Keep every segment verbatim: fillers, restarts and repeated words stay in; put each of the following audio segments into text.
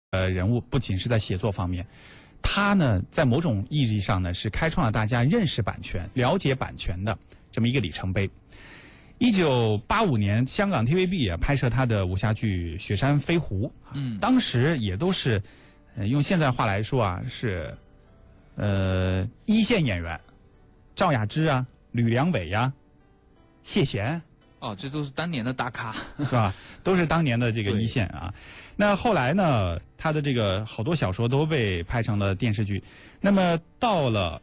呃人物，不仅是在写作方面，他呢在某种意义上呢是开创了大家认识版权、了解版权的这么一个里程碑。一九八五年，香港 T V B 也拍摄他的武侠剧《雪山飞狐》， 嗯， 当时也都是、呃、用现在话来说啊，是呃一线演员，赵雅芝啊、吕良伟呀、啊、谢贤。 哦，这都是当年的大咖， 是吧？都是当年的这个一线啊。那后来呢，他的这个好多小说都被拍成了电视剧。那么到了，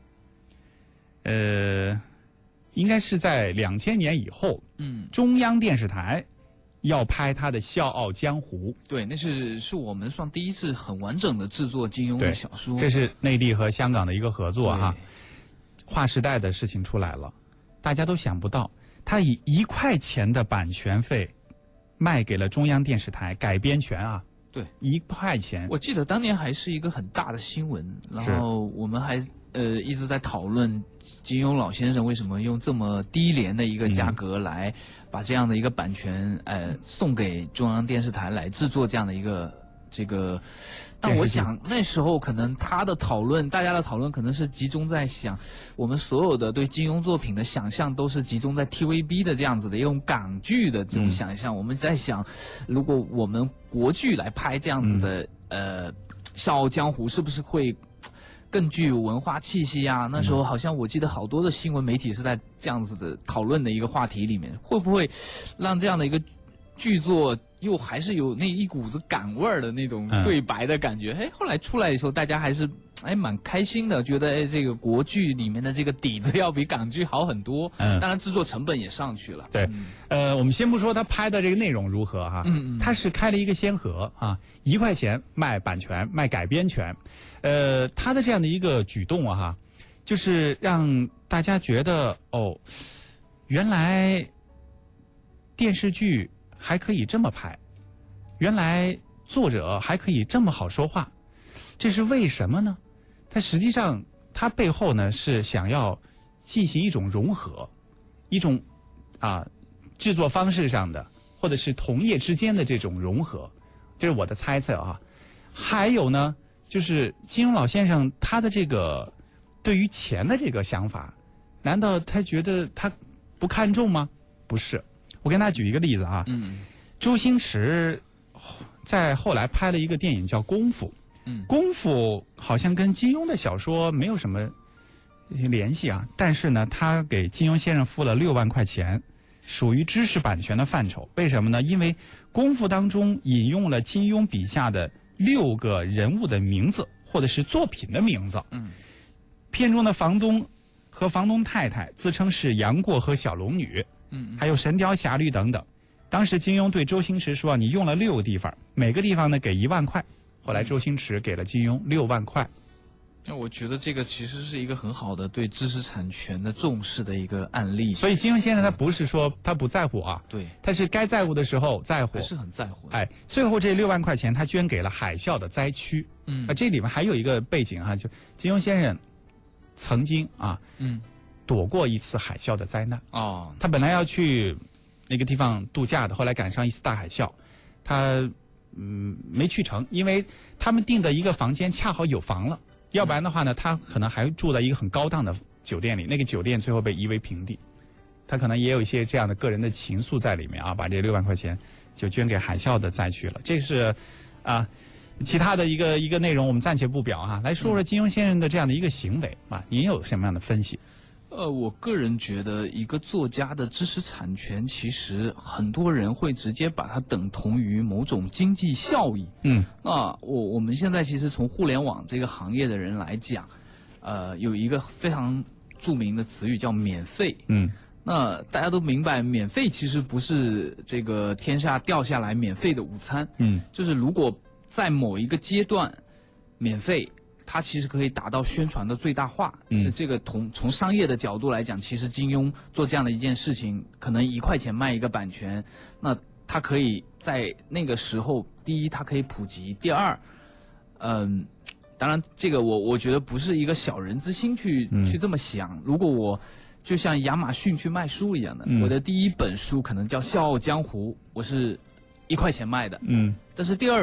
呃，应该是在两千年以后， 嗯， 中央电视台要拍他的《笑傲江湖》。 对，那是是我们算第一次很完整的制作金庸的小说。 这是内地和香港的一个合作哈。划时代的事情出来了，大家都想不到。他以一块钱的版权费卖给了中央电视台改编权啊， 对， 一块钱。 我记得当年还是一个很大的新闻，然后我们还呃一直在讨论金庸老先生为什么用这么低廉的一个价格来把这样的一个版权呃送给中央电视台来制作这样的一个这个。但我想那时候可能他的讨论，大家的讨论可能是集中在想，我们所有的对金庸作品的想象都是集中在 T V B 的这样子的一种港剧的这种想象。嗯、我们在想，如果我们国剧来拍这样子的、嗯、呃《笑傲江湖》，是不是会更具有文化气息啊？那时候好像我记得好多的新闻媒体是在这样子的讨论的一个话题里面，会不会让这样的一个剧作又还是有那一股子港味儿的那种对白的感觉？哎、嗯，后来出来的时候，大家还是哎蛮开心的，觉得哎这个国剧里面的这个底子要比港剧好很多。嗯，当然制作成本也上去了。 对，嗯、呃，我们先不说他拍的这个内容如何哈， 嗯嗯， 他是开了一个先河啊，一块钱卖版权、卖改编权，呃，他的这样的一个举动啊哈，就是让大家觉得哦，原来电视剧还可以这么拍，原来作者还可以这么好说话，这是为什么呢？它实际上它背后呢是想要进行一种融合，一种啊制作方式上的或者是同业之间的这种融合，这是我的猜测啊。还有呢，就是金庸老先生他的这个对于钱的这个想法，难道他觉得他不看重吗？不是。我跟大家举一个例子啊， 嗯， 周星驰在后来拍了一个电影叫《功夫》， 嗯， 功夫好像跟金庸的小说没有什么联系啊，但是呢，他给金庸先生付了六万块钱，属于知识版权的范畴。为什么呢？因为功夫当中引用了金庸笔下的六个人物的名字或者是作品的名字， 嗯， 片中的房东和房东太太自称是杨过和小龙女。 嗯， 还有神雕侠侣等等。当时金庸对周星驰说：“你用了六个地方，每个地方呢给一万块。”后来周星驰给了金庸六万块。 那我觉得这个其实是一个很好的对知识产权的重视的一个案例。 所以金庸先生他不是说他不在乎啊， 对， 他是该在乎的时候在乎， 还是很在乎。 哎，最后这六万块钱他捐给了海啸的灾区。 嗯， 啊，这里面还有一个背景啊，就金庸先生曾经啊， 嗯。 躲过一次海啸的灾难哦， 他本来要去那个地方度假的，后来赶上一次大海啸，他嗯没去成，因为他们订的一个房间恰好有房了，要不然的话呢，他可能还住在一个很高档的酒店里，那个酒店最后被夷为平地，他可能也有一些这样的个人的情愫在里面啊，把这六万块钱就捐给海啸的灾区了。这是啊，其他的一个一个内容我们暂且不表哈、啊，来说说金庸先生的这样的一个行为啊，您有什么样的分析？ 呃，我个人觉得，一个作家的知识产权，其实很多人会直接把它等同于某种经济效益。 嗯， 那我我们现在其实从互联网这个行业的人来讲，呃，有一个非常著名的词语叫免费。 嗯， 那大家都明白，免费其实不是这个天下掉下来免费的午餐。 嗯， 就是如果在某一个阶段免费，它其实可以达到宣传的最大化。 嗯， 是这个从从商业的角度来讲，其实金庸做这样的一件事情，可能一块钱卖一个版权，那它可以在那个时候，第一它可以普及，第二，嗯，当然这个我我觉得不是一个小人之心去、嗯、去这么想。如果我就像亚马逊去卖书一样的，嗯、我的第一本书可能叫《笑傲江湖》，我是一块钱卖的， 嗯， 但是第二